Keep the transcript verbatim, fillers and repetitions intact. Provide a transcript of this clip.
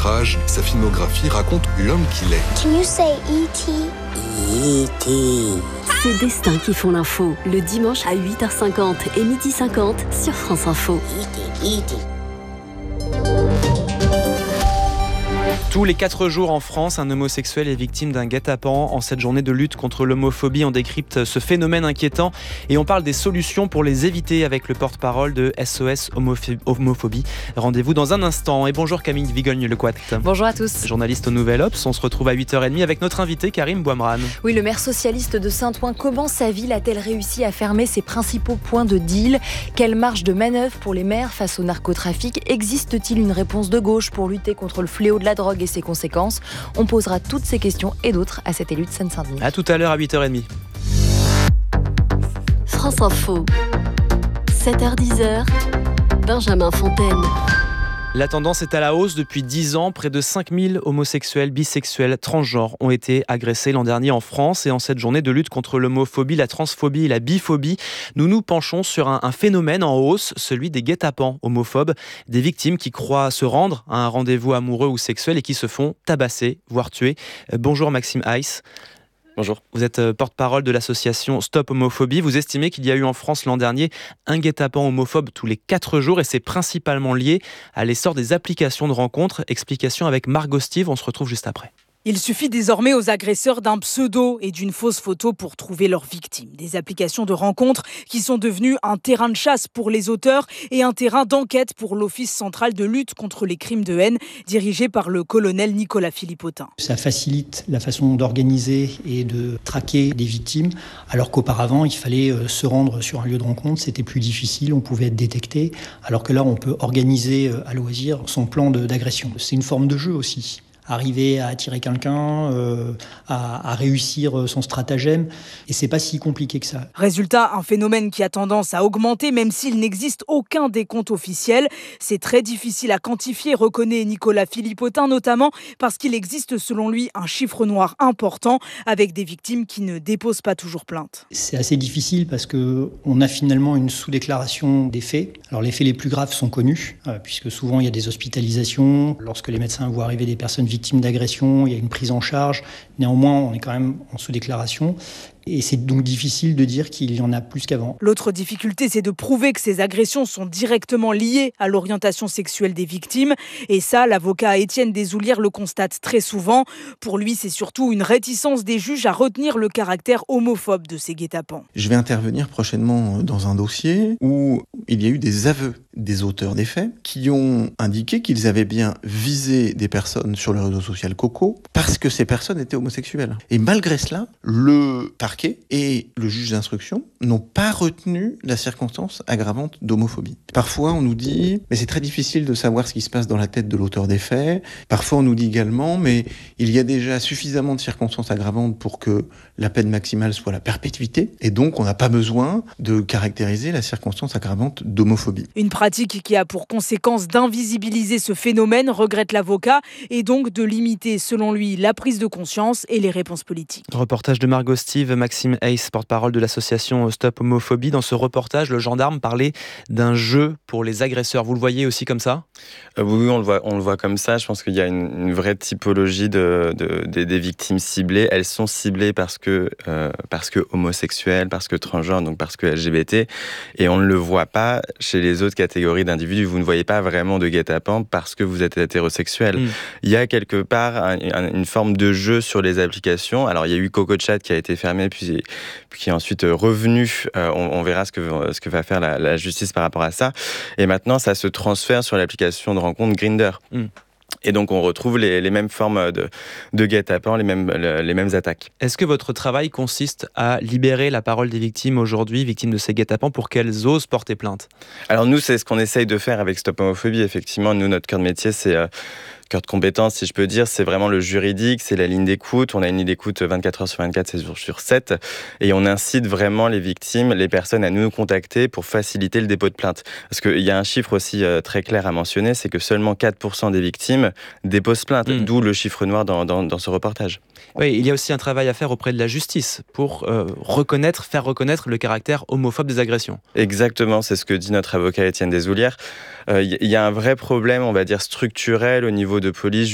métrages, sa filmographie raconte l'homme qu'il est. Can you say E T? E T C'est Destin qui font l'info, le dimanche à huit heures cinquante et midi cinquante sur France Info. E T E T Tous les quatre jours en France, un homosexuel est victime d'un guet-apens. En cette journée de lutte contre l'homophobie, on décrypte ce phénomène inquiétant et on parle des solutions pour les éviter avec le porte-parole de S O S Homophobie. Rendez-vous dans un instant. Et bonjour Camille Vigogne-Lecoat. Bonjour à tous. Journaliste au Nouvel Obs, on se retrouve à huit heures trente avec notre invité Karim Bouamrane. Oui, le maire socialiste de Saint-Ouen, comment sa ville a-t-elle réussi à fermer ses principaux points de deal ? Quelle marge de manœuvre pour les maires face au narcotrafic ? Existe-t-il une réponse de gauche pour lutter contre le fléau de la drogue et ses conséquences ? On posera toutes ces questions et d'autres à cet élu de Seine-Saint-Denis. A tout à l'heure à huit heures trente. France Info, sept heures dix, Benjamin Fontaine. La tendance est à la hausse depuis dix ans. Près de cinq mille homosexuels, bisexuels, transgenres ont été agressés l'an dernier en France. Et en cette journée de lutte contre l'homophobie, la transphobie et la biphobie, nous nous penchons sur un, un phénomène en hausse, celui des guet-apens homophobes. Des victimes qui croient se rendre à un rendez-vous amoureux ou sexuel et qui se font tabasser, voire tuer. Euh, bonjour Maxime Heiss. Bonjour. Vous êtes porte-parole de l'association Stop Homophobie. Vous estimez qu'il y a eu en France l'an dernier un guet-apens homophobe tous les quatre jours et c'est principalement lié à l'essor des applications de rencontres. Explication avec Margot Steve, on se retrouve juste après. Il suffit désormais aux agresseurs d'un pseudo et d'une fausse photo pour trouver leurs victimes. Des applications de rencontres qui sont devenues un terrain de chasse pour les auteurs et un terrain d'enquête pour l'Office central de lutte contre les crimes de haine, dirigé par le colonel Nicolas Philippotin. Ça facilite la façon d'organiser et de traquer des victimes, alors qu'auparavant, il fallait se rendre sur un lieu de rencontre, c'était plus difficile, on pouvait être détecté, alors que là, on peut organiser à loisir son plan de, d'agression. C'est une forme de jeu aussi. Arriver à attirer quelqu'un, euh, à, à réussir son stratagème. Et c'est pas si compliqué que ça. Résultat, un phénomène qui a tendance à augmenter, même s'il n'existe aucun décompte officiel. C'est très difficile à quantifier, reconnaît Nicolas Philippotin, notamment parce qu'il existe selon lui un chiffre noir important, avec des victimes qui ne déposent pas toujours plainte. C'est assez difficile parce qu'on a finalement une sous-déclaration des faits. Alors les faits les plus graves sont connus, euh, puisque souvent il y a des hospitalisations. Lorsque les médecins voient arriver des personnes victimes d'agression, il y a une prise en charge. Néanmoins, on est quand même en sous-déclaration. Et c'est donc difficile de dire qu'il y en a plus qu'avant. L'autre difficulté, c'est de prouver que ces agressions sont directement liées à l'orientation sexuelle des victimes. Et ça, l'avocat Étienne Desoulières le constate très souvent. Pour lui, c'est surtout une réticence des juges à retenir le caractère homophobe de ces guet-apens. Je vais intervenir prochainement dans un dossier où il y a eu des aveux des auteurs des faits qui ont indiqué qu'ils avaient bien visé des personnes sur le réseau social Coco parce que ces personnes étaient homosexuelles. Et malgré cela, le parquet et le juge d'instruction n'ont pas retenu la circonstance aggravante d'homophobie. Parfois, on nous dit « mais c'est très difficile de savoir ce qui se passe dans la tête de l'auteur des faits ». Parfois, on nous dit également « mais il y a déjà suffisamment de circonstances aggravantes pour que la peine maximale soit la perpétuité et donc on n'a pas besoin de caractériser la circonstance aggravante d'homophobie ». Une pratique qui a pour conséquence d'invisibiliser ce phénomène, regrette l'avocat, et donc de limiter, selon lui, la prise de conscience et les réponses politiques. Reportage de Margot Steve, Maxime Heiss, porte-parole de l'association Stop Homophobie. Dans ce reportage, le gendarme parlait d'un jeu pour les agresseurs. Vous le voyez aussi comme ça ? euh, Oui, on le voit, on le voit comme ça. Je pense qu'il y a une, une vraie typologie de, de, de, des victimes ciblées. Elles sont ciblées parce que, euh, parce que homosexuelles, parce que transgenres, donc parce que L G B T. Et on ne le voit pas chez les autres catégories d'individus. Vous ne voyez pas vraiment de guet-apens parce que vous êtes hétérosexuel. Mmh. Il y a quelque part un, un, une forme de jeu sur les applications. Alors, il y a eu CocoChat qui a été fermé, puis, puis qui est ensuite revenu. Euh, on, on verra ce que, ce que va faire la, la justice par rapport à ça. Et maintenant, ça se transfère sur l'application de rencontre Grindr. Mmh. Et donc, on retrouve les, les mêmes formes de, de guet-apens, les mêmes, les mêmes attaques. Est-ce que votre travail consiste à libérer la parole des victimes aujourd'hui, victimes de ces guet-apens, pour qu'elles osent porter plainte ? Alors nous, c'est ce qu'on essaye de faire avec Stop Homophobie. Effectivement, nous, notre cœur de métier, c'est... Euh, cœur de compétence, si je peux dire, c'est vraiment le juridique, c'est la ligne d'écoute. On a une ligne d'écoute vingt-quatre heures sur vingt-quatre, sept jours sur sept. Et on incite vraiment les victimes, les personnes à nous contacter pour faciliter le dépôt de plainte. Parce qu'il y a un chiffre aussi euh, très clair à mentionner, c'est que seulement quatre pour cent des victimes déposent plainte. Mmh. D'où le chiffre noir dans, dans, dans ce reportage. Oui, il y a aussi un travail à faire auprès de la justice pour euh, reconnaître, faire reconnaître le caractère homophobe des agressions. Exactement, c'est ce que dit notre avocat Étienne Desoulières. Il euh, y, y a un vrai problème, on va dire, structurel au niveau de police,